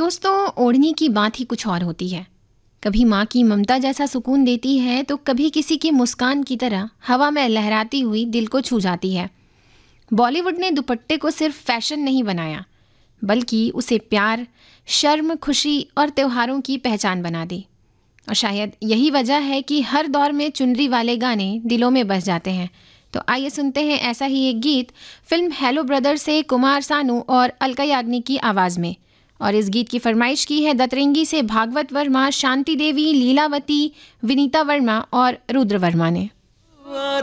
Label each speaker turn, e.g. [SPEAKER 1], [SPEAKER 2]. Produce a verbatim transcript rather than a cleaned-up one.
[SPEAKER 1] दोस्तों, ओढ़नी की बात ही कुछ और होती है। कभी माँ की ममता जैसा सुकून देती है तो कभी किसी की मुस्कान की तरह हवा में लहराती हुई दिल को छू जाती है। बॉलीवुड ने दुपट्टे को सिर्फ फैशन नहीं बनाया, बल्कि उसे प्यार, शर्म, खुशी और त्योहारों की पहचान बना दी। और शायद यही वजह है कि हर दौर में चुनरी वाले गाने दिलों में बस जाते हैं। तो आइए सुनते हैं ऐसा ही एक गीत फिल्म हेलो ब्रदर से कुमार सानू और अलका याग्निक की आवाज़ में। और इस गीत की फरमाइश की है दतरंगी से भागवत वर्मा, शांति देवी, लीलावती, विनीता वर्मा और रुद्र वर्मा ने।